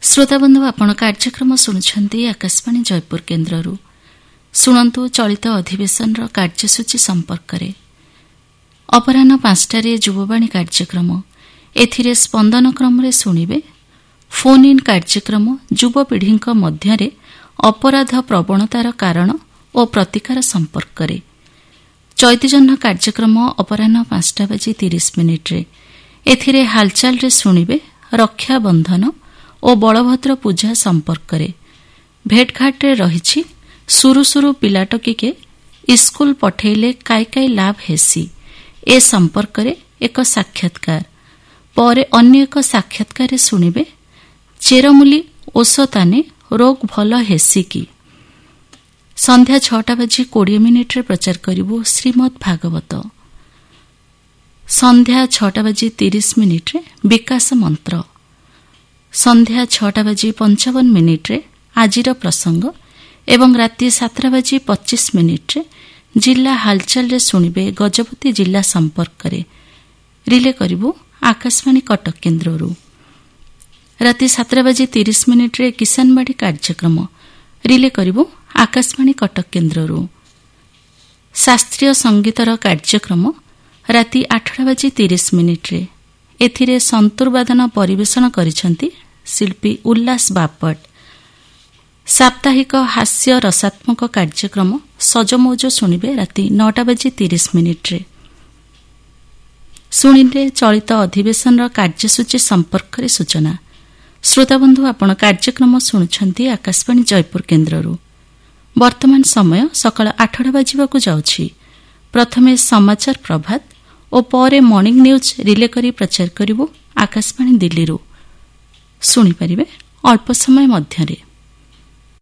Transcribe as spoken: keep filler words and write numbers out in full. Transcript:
श्रोताबंधु आपण कार्यक्रम शुणुछंती आकाशवाणी जयपुर केन्द्ररू शुणु चलित अधिवेशन कार्यसूची संपर्क में अपराह पांचटारे युववाणी कार्यक्रम एथिरे स्पंदन क्रम रे शुणिबे फोन इन कार्यक्रम युवपीढ़ी मध्य अपराध प्रवणतार कारण और प्रतिकार संपर्क में चैतीजन्ह कार्यक्रम अपराह पांचटा बाजी तीस मिनिट रे एथिरे हालचाल रे शुणिबे रक्षाबंधन और बलभद्र पूजा संपर्क में भेटघाट रे रही सुरु सुरु पिलाटकी स्कूल पठेले काई काई लाभ हेसी ए संपर्क में एक साक्षात्कार पर अन्य एक साक्षात्कार शुणिबे चेरमूली ओषताने रोग भल हेसी की संध्या छटा बाजी कोड़े मिनिट रे प्रचार करिबो श्रीमद् भागवत संध्या छटा बाजी तीस मिनिट रे विकास मंत्र संध्या छटा बाजी पंचावन मिनिट रे आजिर प्रसंग एवं राति सातटा बाजी पच्चीस मिनिट रे जिला हालचाल रे शुणिबे गजपति जिला संपर्क रे रिले करिबो आकाशवाणी कटक केन्द्ररू राति सातटा बाजी तीस मिनिट रे किसानबाड़ी कार्यक्रम रिले करिबो आकाशवाणी कटक केन्द्ररू शास्त्रीय संगीतर कार्यक्रम राति आठटा बाजी तीस मिनिट रे एथिरे संतूर वादन परिवेषण करिसेंती शिल्पी उल्लास बापट साप्ताहिक हास्य रसात्मक कार्यक्रम सजमौज शुणिबे राति नौटा बाजी तीस मिनिट रे शुणिले चलित अधिवेशन कार्यसूची संपर्क रे सूचना श्रोताबंधु आपण कार्यक्रम शुणुछंती आकाशवाणी जयपुर केन्द्ररू वर्तमान समय सकाळ आठटा बाजिबाकू जाउछि प्रथमे समाचार प्रभात और परे मॉर्निंग न्यूज रिले करी प्रचार करिवो आकाशवाणी दिल्ली रू शुणी परिबे अल्प समय मध्यरे।